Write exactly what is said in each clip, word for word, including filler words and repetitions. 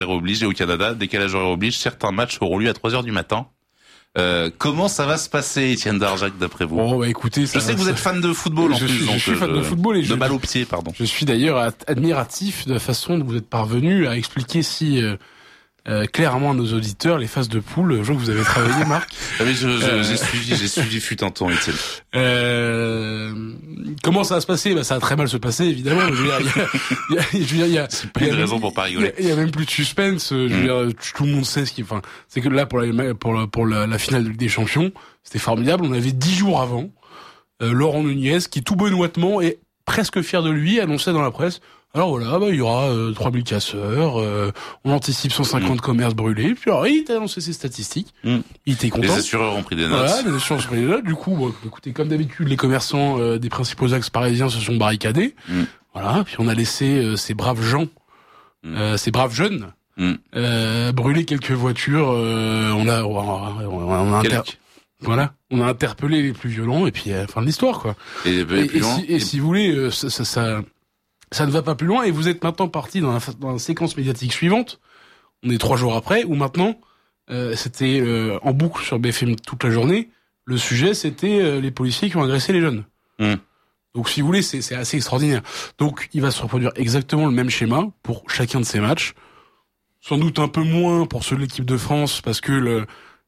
oblige et au Canada, décalage horaire oblige, certains matchs auront lieu à trois heures du matin. Euh, comment ça va se passer, Étienne Darjac, d'après vous? Bon, bah écoutez, ça, je sais que vous ça... êtes fan de football en je plus, suis, donc je suis fan je... de football et de je... balle au pied, pardon. Je suis d'ailleurs admiratif de la façon dont vous êtes parvenu à expliquer si euh, euh, clairement à nos auditeurs les phases de poule. Je vois que vous avez travaillé, Marc. Ah oui, je, je, euh... j'ai suivi, j'ai suivi fut un temps, Étienne. Euh, comment ça va se passer? Bah, ça va très mal se passer, évidemment. Je veux dire, il y a, il y a, je veux dire, il y a, c'est pas une raison pour pas rigoler. Il y, y a même plus de suspense. Je veux mm. dire, tout le monde sait ce qui, enfin, c'est que là, pour la, pour la, pour la, la finale de Ligue des Champions, c'était formidable. On avait dix jours avant, euh, Laurent Nunez, qui tout benoîtement et presque fier de lui, annonçait dans la presse, alors voilà, bah, il y aura euh, trois mille casseurs, euh, on anticipe cent cinquante mmh. commerces brûlés, puis alors, il t'a annoncé ses statistiques, mmh. il était content. Les assureurs ont pris des notes. Voilà, les assureurs ont pris des notes, du coup, bon, écoutez, comme d'habitude, les commerçants euh, des principaux axes parisiens se sont barricadés, mmh. voilà, puis on a laissé euh, ces braves gens, mmh. euh, ces braves jeunes, mmh. euh, brûler quelques voitures, euh, on a, on a, on a inter... Voilà, on a interpellé les plus violents, et puis, euh, fin de l'histoire, quoi. Et, et, et, et, si, et si vous voulez, euh, ça, ça, ça Ça ne va pas plus loin et vous êtes maintenant parti dans la, dans la séquence médiatique suivante. On est trois jours après où maintenant euh, c'était euh, en boucle sur B F M toute la journée. Le sujet c'était euh, les policiers qui ont agressé les jeunes. Mmh. Donc si vous voulez c'est, c'est assez extraordinaire. Donc il va se reproduire exactement le même schéma pour chacun de ces matchs. Sans doute un peu moins pour ceux de l'équipe de France parce que le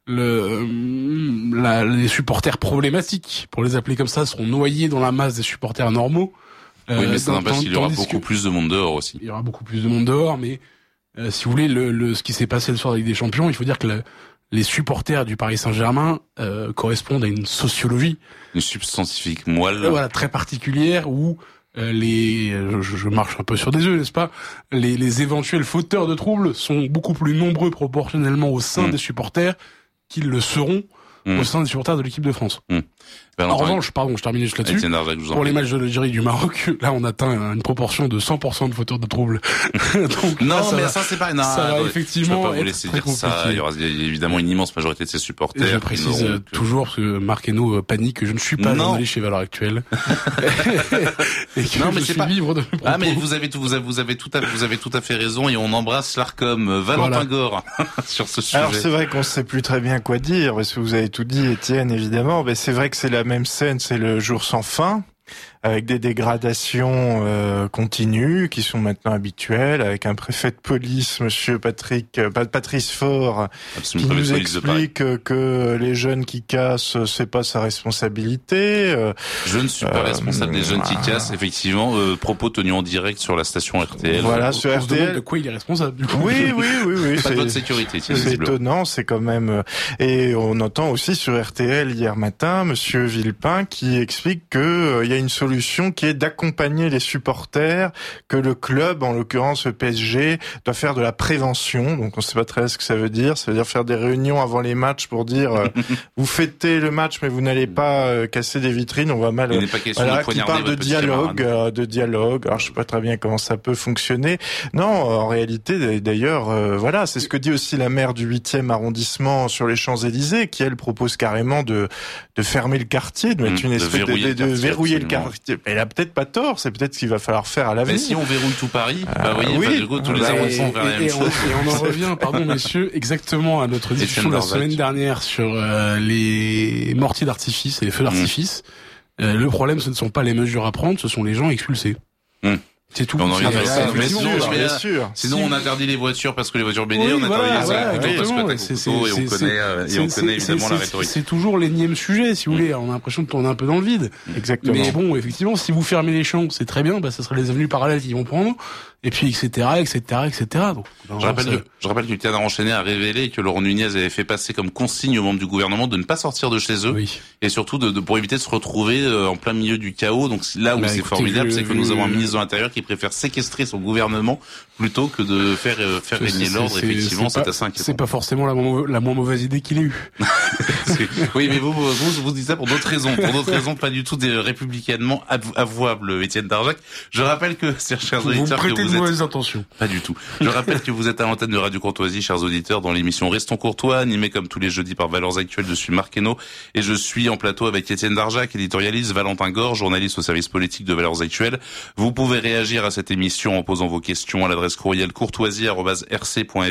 le la, les supporters problématiques, pour les appeler comme ça, seront noyés dans la masse des supporters normaux. Euh, oui, mais ça n'empêche qu'il y aura beaucoup que, plus de monde dehors aussi. Il y aura beaucoup plus de monde dehors, mais euh, si vous voulez, le, le, ce qui s'est passé le soir de la Ligue des Champions, il faut dire que le, les supporters du Paris Saint-Germain euh, correspondent à une sociologie, une substantifique moelle, euh, voilà, très particulière où euh, les, je, je marche un peu sur des œufs, n'est-ce pas, les, les éventuels fauteurs de troubles sont beaucoup plus nombreux proportionnellement au sein mmh. des supporters qu'ils le seront mmh. au sein des supporters de l'équipe de France. Mmh. Ben, en revanche, pardon, je termine juste là-dessus. Pour les matchs de l'Algérie du Maroc, là, on atteint une proportion de cent pour cent de fauteurs de troubles. Donc, non, là, ça mais va, ça, c'est pas, non, ça va effectivement. Je peux pas vous laisser dire compliqué. Ça. Il y aura évidemment une immense majorité de ses supporters. Et je précise euh, toujours, parce que Marc Hainaut panique, que je ne suis pas journaliste chez Valeurs Actuelles. Et que non, je mais suis c'est pas libre de mes Ah, mais vous avez tout, vous avez, vous avez tout à, vous avez tout à fait raison et on embrasse l'Arcom, Valentin voilà. Gore, sur ce sujet. Alors, c'est vrai qu'on sait plus très bien quoi dire, parce que vous avez tout dit, Étienne, évidemment. Mais c'est vrai que c'est la même scène, c'est le jour sans fin, avec des dégradations euh, continues qui sont maintenant habituelles, avec un préfet de police, Monsieur Patrick, euh, Patrice Faure, Absolument qui nous explique que les jeunes qui cassent, c'est pas sa responsabilité. Euh, Je ne suis pas euh, responsable des jeunes qui cassent, effectivement. Euh, propos tenus en direct sur la station R T L. Voilà, on, sur on R T L. De quoi il est responsable du coup. Oui, oui, oui, oui. Pas de votre sécurité. C'est, c'est étonnant, c'est quand même. Et on entend aussi sur R T L hier matin, Monsieur Villepin qui explique que euh, il y a une solution qui est d'accompagner les supporters, que le club, en l'occurrence le P S G, doit faire de la prévention. Donc on ne sait pas très ce que ça veut dire. Ça veut dire faire des réunions avant les matchs pour dire euh, vous fêtez le match mais vous n'allez pas euh, casser des vitrines. On va mal. Il n'est pas question voilà, de poignarder qui parle de dialogue, euh, de dialogue. Alors je sais pas très bien comment ça peut fonctionner. Non, en réalité, d'ailleurs, euh, voilà, c'est ce que dit aussi la maire du huitième arrondissement sur les Champs-Élysées, qui elle propose carrément de de fermer le quartier, de mettre mmh, une espèce de verrouiller, de, de, de verrouiller le quartier. Elle a peut-être pas tort, c'est peut-être ce qu'il va falloir faire à l'avenir. Mais si on verrouille tout Paris, euh, bah, voyez, oui, du coup, tous les arrondissements vont faire la même chose. Et on en revient, pardon messieurs, exactement à notre discussion de la semaine dernière sur euh, les mortiers d'artifice et les feux d'artifice. Mmh. Euh, le problème, ce ne sont pas les mesures à prendre, ce sont les gens expulsés. Mmh. C'est tout. On en c'est vient ça, mais sinon, bien sûr. Sinon, si. on interdit les voitures parce que les voitures bénies, oui, on a voilà, travaillé voilà, ça. Ouais, parce que c'est, c'est, et on c'est, connaît, euh, et on c'est, connaît c'est, évidemment c'est, la rhétorique. C'est toujours l'énième sujet, si vous voulez. On a l'impression de tourner un peu dans le vide. Exactement. Mais bon, effectivement, si vous fermez les champs, c'est très bien, bah, ce sera les avenues parallèles qui vont prendre. Et puis, et cetera, et cetera, et cetera. Donc, non, je rappelle ça... que, je rappelle que le Canard enchaîné a révélé que Laurent Nunez avait fait passer comme consigne aux membres du gouvernement de ne pas sortir de chez eux. Oui. Et surtout de, de, pour éviter de se retrouver euh, en plein milieu du chaos. Donc, là où bah, c'est écoutez, formidable, je, c'est que je, nous avons un ministre de l'Intérieur qui préfère séquestrer son gouvernement plutôt que de faire, euh, faire régner l'ordre. C'est, effectivement, c'est, c'est assez inquiétant. C'est pas forcément la, mo- la moins mauvaise idée qu'il ait eue. Oui, mais vous, vous, vous dites ça pour d'autres raisons. Pour d'autres raisons, pas du tout des républicainement avouables, Étienne Darjac. Je rappelle que, chers auditeurs, que vous de êtes... mauvaises intentions. Pas du tout. Je rappelle que vous êtes à l'antenne de Radio Courtoisie, chers auditeurs, dans l'émission Restons Courtois, animée comme tous les jeudis par Valeurs Actuelles. Je suis Marc Hainaut et je suis en plateau avec Étienne Darjac, éditorialiste, Valentin Gore, journaliste au service politique de Valeurs Actuelles. Vous pouvez réagir à cette émission en posant vos questions à l'adresse courriel courtoisie arobase r c point f r.